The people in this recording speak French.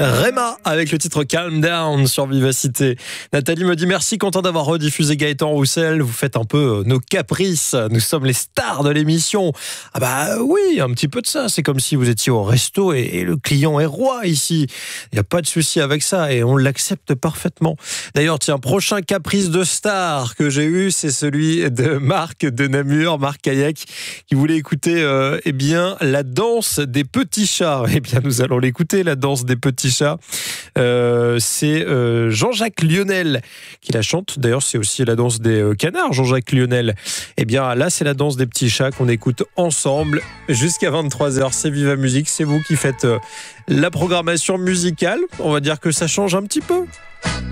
Réma avec le titre Calm Down sur Vivacité. Nathalie me dit merci, content d'avoir rediffusé Gaëtan Roussel. Vous faites un peu nos caprices. Nous sommes les stars de l'émission. Ah bah oui, un petit peu de ça. C'est comme si vous étiez au resto et le client est roi ici. Il n'y a pas de souci avec ça et on l'accepte parfaitement. D'ailleurs, tiens, prochain caprice de star que j'ai eu, c'est celui de Marc de Namur, Marc Kayak, qui voulait écouter la danse des petits chats. Eh bien, nous allons l'écouter, la danse des petits chats. C'est Jean-Jacques Lionel qui la chante. D'ailleurs, c'est aussi la danse des canards, Jean-Jacques Lionel. Eh bien, là, c'est la danse des petits chats qu'on écoute ensemble jusqu'à 23h. C'est Viva Musique, c'est vous qui faites la programmation musicale. On va dire que ça change un petit peu.